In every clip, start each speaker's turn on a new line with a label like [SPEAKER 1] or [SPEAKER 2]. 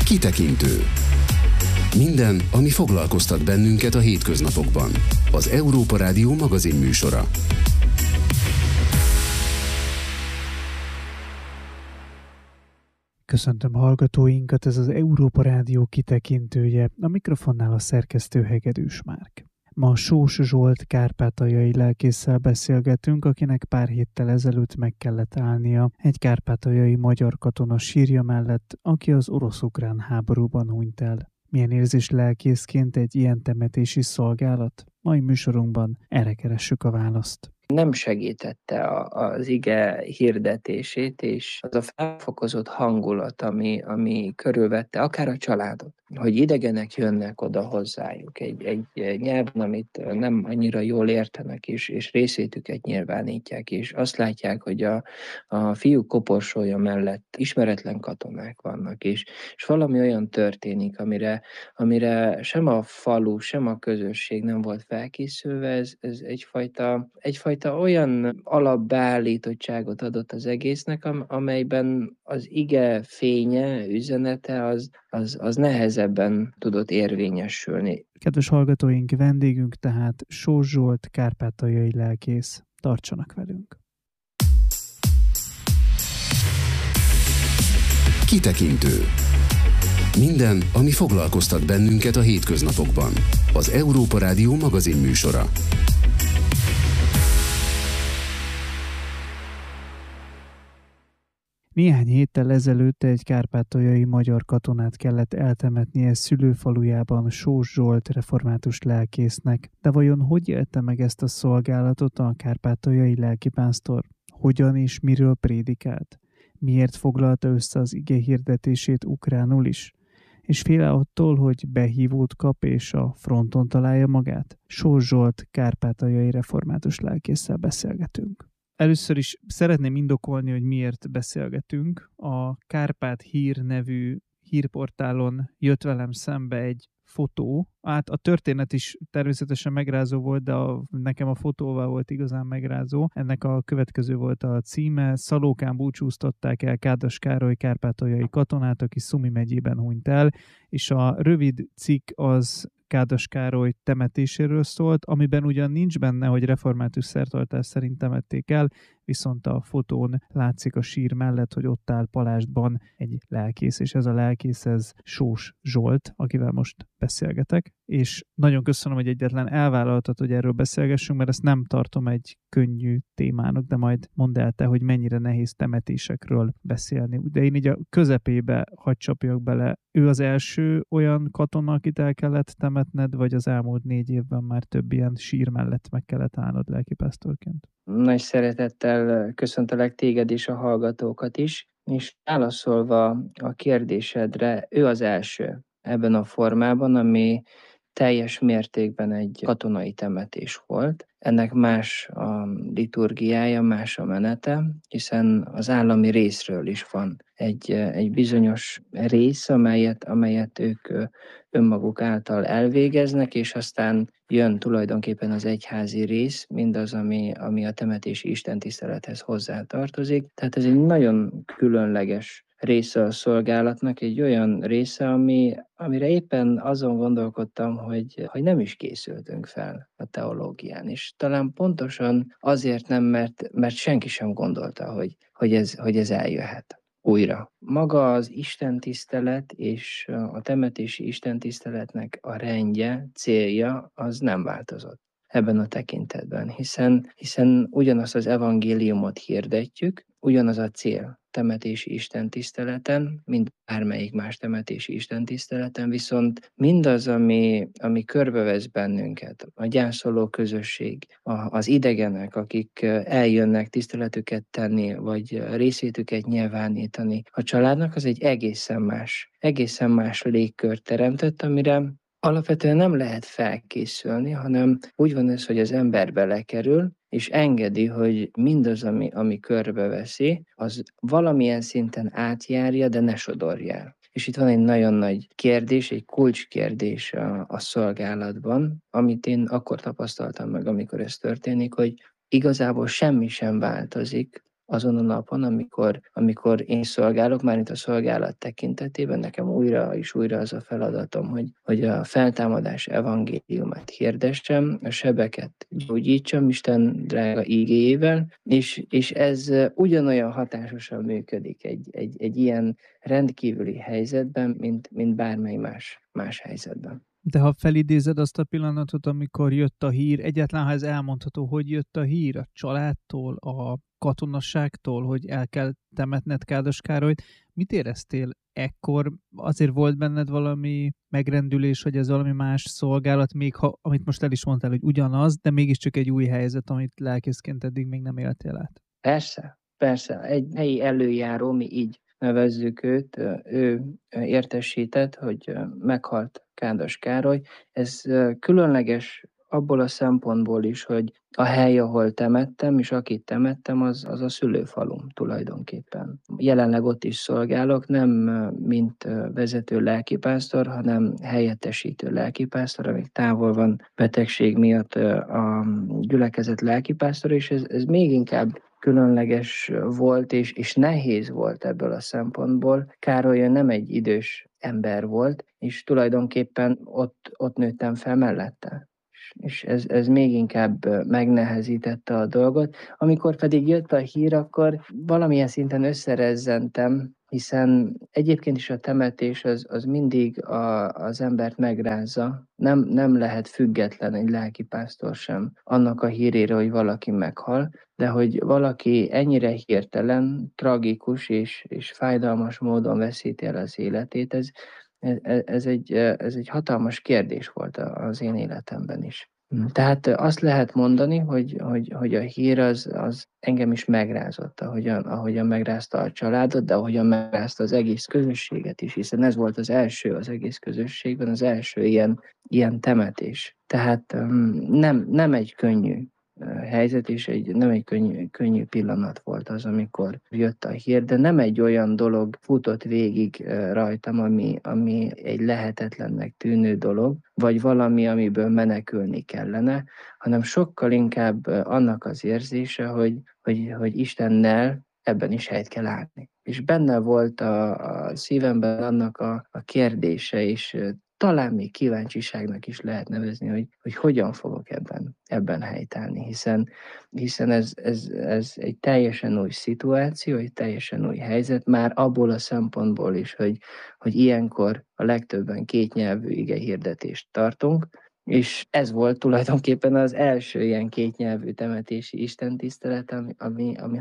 [SPEAKER 1] Kitekintő. Minden, ami foglalkoztat bennünket a hétköznapokban. Az Európa Rádió magazinműsora.
[SPEAKER 2] Köszöntöm hallgatóinkat, ez az Európa Rádió kitekintője, a mikrofonnál a szerkesztő Hegedűs Márk. Ma Sós Zsolt kárpátaljai lelkésszel beszélgetünk, akinek pár héttel ezelőtt meg kellett állnia egy kárpátaljai magyar katona sírja mellett, aki az orosz-ukrán háborúban hunyt el. Milyen érzés lelkészként egy ilyen temetési szolgálat? Mai műsorunkban erre keressük a választ.
[SPEAKER 3] Nem segítette az ige hirdetését, és az a felfokozott hangulat, ami körülvette akár a családot, hogy idegenek jönnek oda hozzájuk egy nyelven, amit nem annyira jól értenek, és részvétüket nyilvánítják, és azt látják, hogy a fiúk koporsója mellett ismeretlen katonák vannak, és valami olyan történik, amire sem a falu, sem a közösség nem volt felkészülve, ez egyfajta olyan alapbeállítottságot adott az egésznek, amelyben az ige fénye, üzenete az nehezebben tudott érvényesülni.
[SPEAKER 2] Kedves hallgatóink, vendégünk tehát Sós Zsolt kárpátaljai lelkész. Tartsanak velünk!
[SPEAKER 1] Kitekintő. Minden, ami foglalkoztat bennünket a hétköznapokban. Az Európa Rádió magazinműsora.
[SPEAKER 2] Néhány héttel ezelőtt egy kárpátaljai magyar katonát kellett eltemetnie szülőfalujában Sós Zsolt református lelkésznek. De vajon hogy élte meg ezt a szolgálatot a kárpátaljai lelkipásztor? Hogyan és miről prédikált? Miért foglalta össze az ige hirdetését ukránul is? És fél attól, hogy behívót kap és a fronton találja magát? Sós Zsolt kárpátaljai református lelkésszel beszélgetünk. Először is szeretném indokolni, hogy miért beszélgetünk. A Kárpát Hír nevű hírportálon jött velem szembe egy fotó. Hát a történet is természetesen megrázó volt, de nekem a fotóval volt igazán megrázó. Ennek a következő volt a címe: Szalókán búcsúztatták el Kádas Károly kárpátaljai katonát, aki Szumi megyében hunyt el, és a rövid cikk az Kádas Károly temetéséről szólt, amiben ugyan nincs benne, hogy református szertartás szerint temették el, viszont a fotón látszik a sír mellett, hogy ott áll palástban egy lelkész, és ez a lelkész, ez Sós Zsolt, akivel most beszélgetek, és nagyon köszönöm, hogy egyetlen elvállaltad, hogy erről beszélgessünk, mert ezt nem tartom egy könnyű témának, de majd mondd el te, hogy mennyire nehéz temetésekről beszélni. De én így a közepébe hadd csapjak bele. Ő az első olyan katona, akit el kellett temetned, vagy az elmúlt 4 évben már több ilyen sír mellett meg kellett állnod lelkipásztorként?
[SPEAKER 3] Nagy szeretettel köszöntelek téged és a hallgatókat is, és válaszolva a kérdésedre, ő az első ebben a formában, ami teljes mértékben egy katonai temetés volt. Ennek más a liturgiája, más a menete, hiszen az állami részről is van egy bizonyos rész, amelyet ők önmaguk által elvégeznek, és aztán jön tulajdonképpen az egyházi rész, mindaz, ami a temetési istentisztelethez hozzátartozik. Tehát ez egy nagyon különleges része a szolgálatnak, egy olyan része, amire éppen azon gondolkodtam, hogy nem is készültünk fel a teológián. És talán pontosan azért nem, mert senki sem gondolta, hogy ez eljöhet újra. Maga az istentisztelet és a temetési istentiszteletnek a rendje, célja az nem változott ebben a tekintetben, hiszen ugyanazt az evangéliumot hirdetjük, ugyanaz a cél temetési istentiszteleten, mint bármelyik más temetési istentiszteleten, viszont mindaz, ami körbevesz bennünket, a gyászoló közösség, az idegenek, akik eljönnek tiszteletüket tenni, vagy részvétüket nyilvánítani a családnak, az egy egészen más légkört teremtett, amire alapvetően nem lehet felkészülni, hanem úgy van ez, hogy az ember belekerül, és engedi, hogy mindaz, ami körbeveszi, az valamilyen szinten átjárja, de ne sodorja. És itt van egy nagyon nagy kérdés, egy kulcskérdés a szolgálatban, amit én akkor tapasztaltam meg, amikor ez történik, hogy igazából semmi sem változik azon a napon, amikor én szolgálok, már itt a szolgálat tekintetében, nekem újra és újra az a feladatom, hogy a feltámadás evangéliumát hirdessem, a sebeket gyógyítsam Isten drága ígéjével, és ez ugyanolyan hatásosan működik egy ilyen rendkívüli helyzetben, mint bármely más helyzetben.
[SPEAKER 2] De ha felidézed azt a pillanatot, amikor jött a hír, egyáltalán ha ez elmondható, hogy jött a hír a családtól, a katonasságtól, hogy el kell temetned Kádos Károlyt, mit éreztél ekkor? Azért volt benned valami megrendülés, hogy ez valami más szolgálat, még ha, amit most el is mondtál, hogy ugyanaz, de mégiscsak egy új helyzet, amit lelkészként eddig még nem éltél át?
[SPEAKER 3] Persze. Egy helyi előjáró, mi így nevezzük őt, ő értesített, hogy meghalt Kádos Károly. Ez különleges abból a szempontból is, hogy a hely, ahol temettem, és akit temettem, az a szülőfalum tulajdonképpen. Jelenleg ott is szolgálok, nem mint vezető lelkipásztor, hanem helyettesítő lelkipásztor, amíg távol van betegség miatt a gyülekezet lelkipásztor, és ez még inkább különleges volt, és nehéz volt ebből a szempontból. Károly nem egy idős ember volt, és tulajdonképpen ott nőttem fel mellette. És ez még inkább megnehezítette a dolgot. Amikor pedig jött a hír, akkor valamilyen szinten összerezzentem, hiszen egyébként is a temetés az mindig az embert megrázza. Nem lehet független egy lelkipásztor sem annak a hírére, hogy valaki meghal, de hogy valaki ennyire hirtelen, tragikus és fájdalmas módon veszíti el az életét, ez egy hatalmas kérdés volt az én életemben is. Tehát azt lehet mondani, hogy a hír az engem is megrázott, ahogyan megrázta a családot, de ahogyan megrázta az egész közösséget is, hiszen ez volt az első az egész közösségben, az első ilyen temetés. Tehát nem egy könnyű helyzet, és nem egy könnyű pillanat volt az, amikor jött a hír, de nem egy olyan dolog futott végig rajtam, ami egy lehetetlennek tűnő dolog, vagy valami, amiből menekülni kellene, hanem sokkal inkább annak az érzése, hogy Istennel ebben is helyt kell állni. És benne volt a szívemben annak a kérdése, és talán még kíváncsiságnak is lehet nevezni, hogy hogyan fogok ebben helytállni, hiszen ez egy teljesen új szituáció, egy teljesen új helyzet, már abból a szempontból is, hogy ilyenkor a legtöbben kétnyelvű igehirdetést tartunk, és ez volt tulajdonképpen az első ilyen kétnyelvű temetési istentisztelet, ami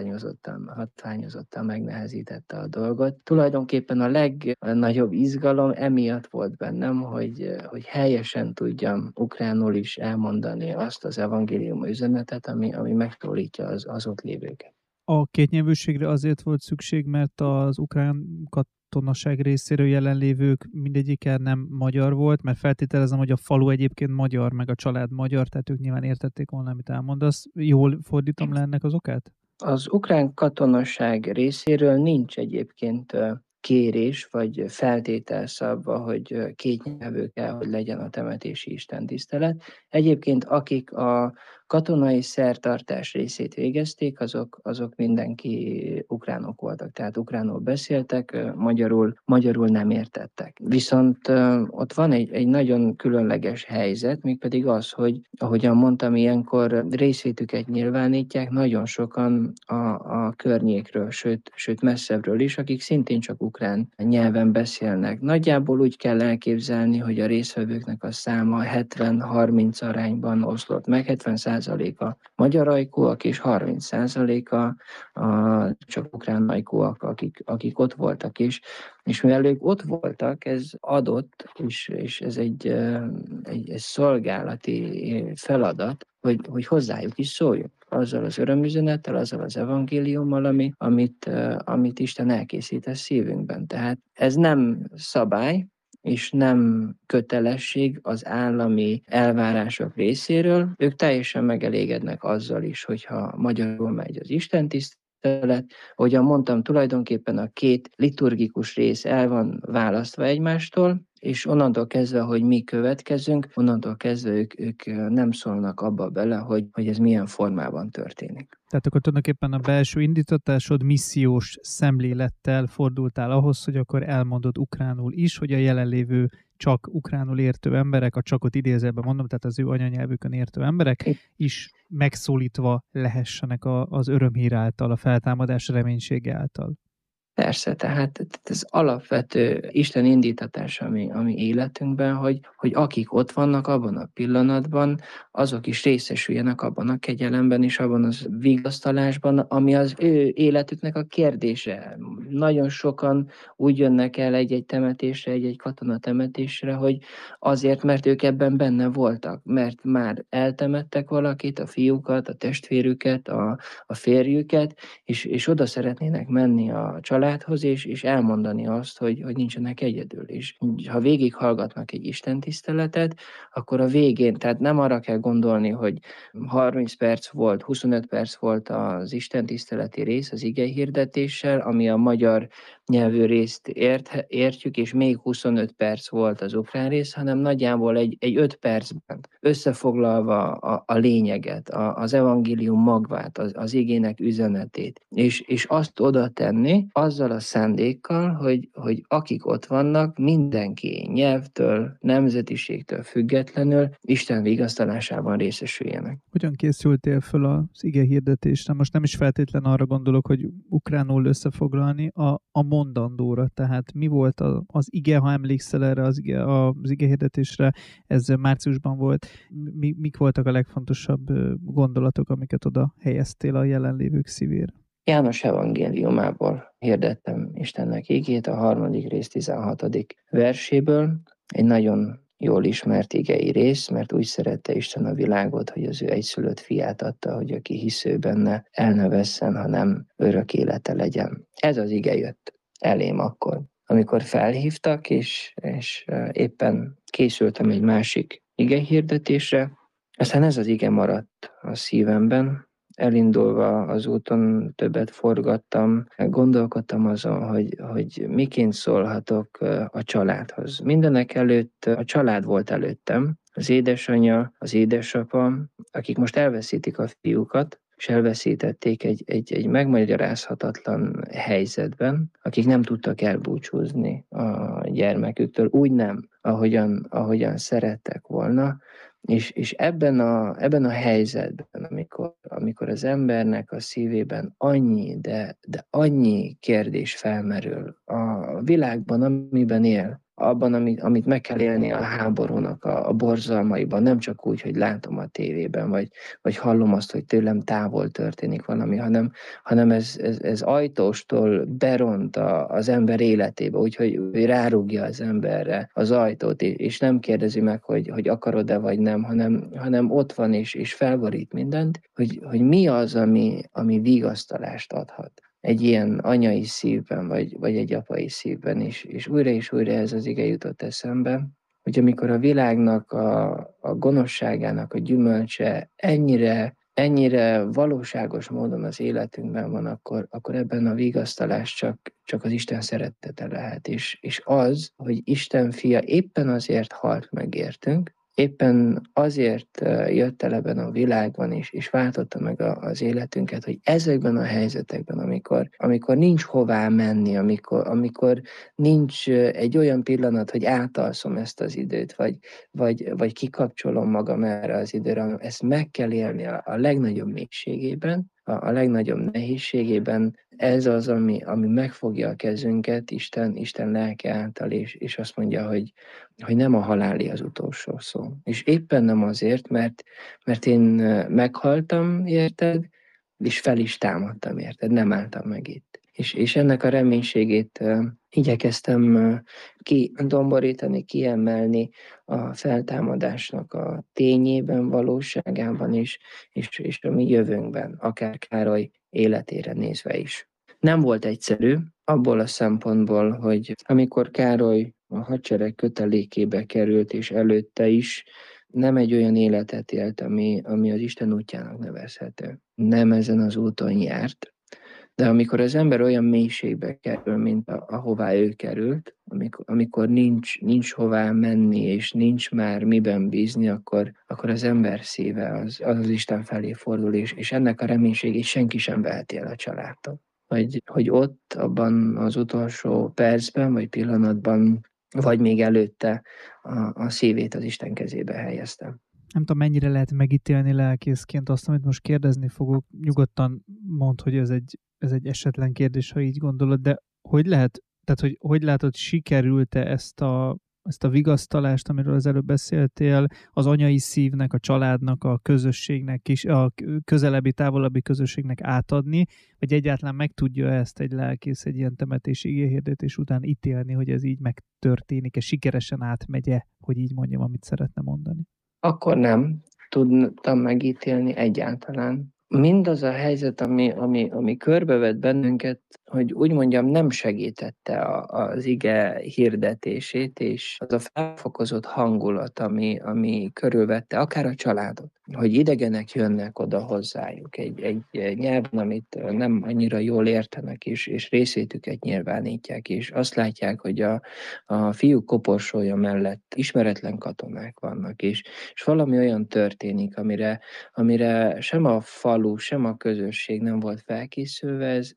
[SPEAKER 3] hatványozottan megnehezítette a dolgot. Tulajdonképpen a legnagyobb izgalom emiatt volt bennem, hogy helyesen tudjam ukránul is elmondani azt az evangélium üzenetet, ami megszólítja az ott lévőket.
[SPEAKER 2] A kétnyelvűségre azért volt szükség, mert az ukrán katonaság részéről jelenlévők mindegyike nem magyar volt, mert feltételezem, hogy a falu egyébként magyar, meg a család magyar, tehát ők nyilván értették volna, amit elmondasz. Jól fordítom le ennek az okát?
[SPEAKER 3] Az ukrán katonaság részéről nincs egyébként kérés, vagy feltétel szabva, hogy kétnyelvű kell, hogy legyen a temetési istentisztelet. Egyébként akik a katonai szertartás részét végezték, azok mindenki ukránok voltak, tehát ukránul beszéltek, magyarul nem értettek. Viszont ott van egy nagyon különleges helyzet, mégpedig az, hogy ahogyan mondtam, ilyenkor részvétüket nyilvánítják nagyon sokan a környékről, sőt messzebbről is, akik szintén csak ukrán nyelven beszélnek. Nagyjából úgy kell elképzelni, hogy a résztvevőknek a száma 70-30 arányban oszlott meg, 70% a magyar ajkúak, és 30% csak ukrán ajkúak, akik ott voltak is. És mivel ők ott voltak, ez adott, és ez egy szolgálati feladat, hogy hozzájuk is szóljunk. Azzal az örömüzenettel, azzal az evangéliummal, amit Isten elkészít a szívünkben. Tehát ez nem szabály, és nem kötelesség az állami elvárások részéről. Ők teljesen megelégednek azzal is, hogyha magyarul megy az istentisztelet, istentisztelet. Ahogyan mondtam, tulajdonképpen a két liturgikus rész el van választva egymástól, és onnantól kezdve, hogy mi következünk, onnantól kezdve ők nem szólnak abba bele, hogy ez milyen formában történik.
[SPEAKER 2] Tehát akkor tulajdonképpen a belső indítatásod missziós szemlélettel fordultál ahhoz, hogy akkor elmondod ukránul is, hogy a jelenlévő csak ukránul értő emberek, a csakot idézőben mondom, tehát az ő anyanyelvükön értő emberek is megszólítva lehessenek az örömhír által, a feltámadás reménysége által.
[SPEAKER 3] Persze, tehát ez alapvető Isten indítatás ami életünkben, hogy akik ott vannak abban a pillanatban, azok is részesüljenek abban a kegyelemben és abban az vigasztalásban, ami az ő életüknek a kérdése. Nagyon sokan úgy jönnek el egy-egy temetésre, egy-egy katonatemetésre, hogy azért, mert ők ebben benne voltak, mert már eltemettek valakit, a fiúkat, a testvérüket, a férjüket, és oda szeretnének menni a családhoz, és elmondani azt, hogy nincsenek egyedül. És ha végighallgatnak egy istentiszteletet, akkor a végén, tehát nem arra kell gondolni, hogy 30 perc volt, 25 perc volt az istentiszteleti rész az igehirdetéssel, ami a magyar nyelvű részt értjük, és még 25 perc volt az ukrán rész, hanem nagyjából egy 5 percben összefoglalva a lényeget, az evangélium magvát, az igének üzenetét, és azt oda tenni, azzal a szándékkal, hogy akik ott vannak, mindenki nyelvtől, nemzetiségtől függetlenül Isten vigasztalásában részesüljenek.
[SPEAKER 2] Hogyan készültél föl az ige hirdetésre? Most nem is feltétlen arra gondolok, hogy ukránul összefoglalni, a mondandóra. Tehát mi volt az ige, ha emlékszel erre az ige hirdetésre, ez márciusban volt. Mik voltak a legfontosabb gondolatok, amiket oda helyeztél a jelenlévők szívére?
[SPEAKER 3] János evangéliumából hirdettem Istennek igét, a 3. rész 16. verséből, egy nagyon jól ismert igei rész, mert úgy szerette Isten a világot, hogy az ő egyszülött fiát adta, hogy aki hisző benne, el ne vesszen, hanem örök élete legyen. Ez az ige jött elém akkor, amikor felhívtak, és éppen készültem egy másik ige hirdetésre, aztán ez az ige maradt a szívemben. Elindulva az úton többet forgattam, gondolkodtam azon, hogy miként szólhatok a családhoz. Mindenek előtt a család volt előttem, az édesanyja, az édesapa, akik most elveszítik a fiúkat, és elveszítették egy megmagyarázhatatlan helyzetben, akik nem tudtak elbúcsúzni a gyermeküktől, úgy nem, ahogyan szerettek volna, és ebben a helyzetben, amikor az embernek a szívében annyi, de annyi kérdés felmerül a világban, amiben él, abban, amit meg kell élni a háborúnak a borzalmaiban, nem csak úgy, hogy látom a tévében, vagy hallom azt, hogy tőlem távol történik valami, hanem ez ajtóstól beront az ember életébe, úgyhogy rárúgja az emberre az ajtót, és nem kérdezi meg, hogy akarod-e vagy nem, hanem ott van és felborít mindent, hogy mi az, ami vigasztalást adhat egy ilyen anyai szívben, vagy egy apai szívben is. És újra ez az ige jutott eszembe, hogy amikor a világnak a gonoszságának a gyümölcse ennyire valóságos módon az életünkben van, akkor ebben a vigasztalás csak az Isten szeretete lehet. És az, hogy Isten fia éppen azért halt meg értünk, éppen azért jött el ebben a világban is, és váltotta meg az életünket, hogy ezekben a helyzetekben, amikor nincs hová menni, amikor nincs egy olyan pillanat, hogy átalszom ezt az időt, vagy kikapcsolom magam erre az időre, ezt meg kell élni a legnagyobb mélységében, a legnagyobb nehézségében. Ez az, ami megfogja a kezünket Isten lelke által, és azt mondja, hogy nem a halálé az utolsó szó. És éppen nem azért, mert én meghaltam, érted, és fel is támadtam, érted, nem álltam meg itt. És ennek a reménységét igyekeztem kidomborítani, kiemelni a feltámadásnak a tényében, valóságában is, és a mi jövőnkben, akár Károly életére nézve is. Nem volt egyszerű, abból a szempontból, hogy amikor Károly a hadsereg kötelékébe került, és előtte is, nem egy olyan életet élt, ami az Isten útjának nevezhető. Nem ezen az úton járt, De amikor az ember olyan mélységbe kerül, mint ahová ő került, amikor nincs hová menni, és nincs már miben bízni, akkor az ember szíve az Isten felé fordul, és ennek a reménységét senki sem veheti el a családtól. Hogy ott, abban az utolsó percben, vagy pillanatban, vagy még előtte a szívét az Isten kezébe helyeztem.
[SPEAKER 2] Nem tudom, mennyire lehet megítélni lelkészként azt, amit most kérdezni fogok. Nyugodtan mondd, hogy ez egy esetlen kérdés, ha így gondolod, de hogy lehet, tehát hogy látod, sikerült-e ezt a vigasztalást, amiről az előbb beszéltél, az anyai szívnek, a családnak, a közösségnek is, a közelebbi, távolabbi közösségnek átadni, vagy egyáltalán meg tudja ezt egy lelkész egy ilyen temetési igéhirdetés után ítélni, hogy ez így megtörténik-e, sikeresen átmegye, hogy így mondjam, amit szeretne mondani?
[SPEAKER 3] Akkor nem tudtam megítélni egyáltalán. Mindaz a helyzet, ami körbevett bennünket, hogy úgy mondjam, nem segítette az ige hirdetését, és az a felfokozott hangulat, ami körülvette akár a családot, hogy idegenek jönnek oda hozzájuk egy nyelven, amit nem annyira jól értenek, és részvétüket nyilvánítják, és azt látják, hogy a fiúk koporsója mellett ismeretlen katonák vannak, és valami olyan történik, amire sem a falu, sem a közösség nem volt felkészülve, ez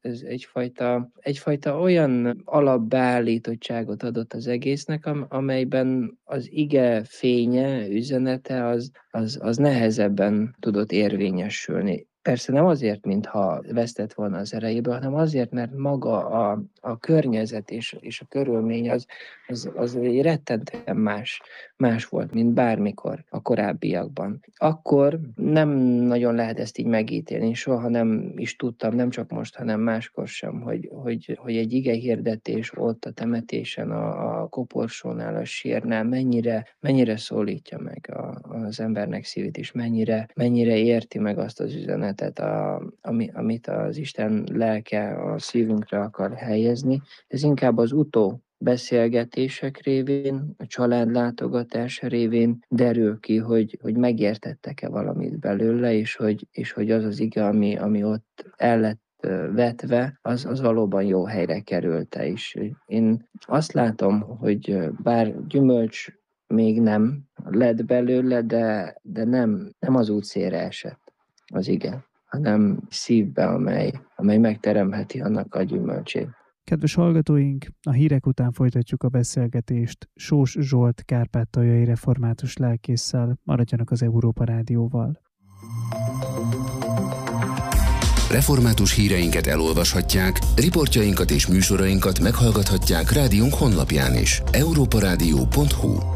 [SPEAKER 3] egyfajta olyan alapbeállítottságot adott az egésznek, amelyben az ige fénye, üzenete az nehezebben tudott érvényesülni. Persze nem azért, mintha vesztett volna az erejéből, hanem azért, mert maga a környezet és a körülmény az rettentően más volt, mint bármikor a korábbiakban. Akkor nem nagyon lehet ezt így megítélni, soha nem is tudtam, nem csak most, hanem máskor sem, hogy egy igehirdetés ott a temetésen, a koporsónál, a sírnál mennyire szólítja meg az embernek szívét, és mennyire érti meg azt az üzenetet, amit az Isten lelke a szívünkre akar helyezni. Ez inkább az beszélgetések révén, a családlátogatás révén derül ki, hogy megértettek-e valamit belőle, és hogy az az ige, ami ott el lett vetve, az valóban jó helyre került-e is. Én azt látom, hogy bár gyümölcs még nem lett belőle, de nem az útszélre esett az ige, hanem szívbe, amely megteremheti annak a gyümölcsét.
[SPEAKER 2] Kedves hallgatóink, a hírek után folytatjuk a beszélgetést Sós Zsolt kárpátaljai református lelkésszel. Maradjanak az Európa Rádióval.
[SPEAKER 1] Református híreinket elolvashatják, riportjainkat és műsorainkat meghallgathatják rádiónk honlapján is. europaradio.hu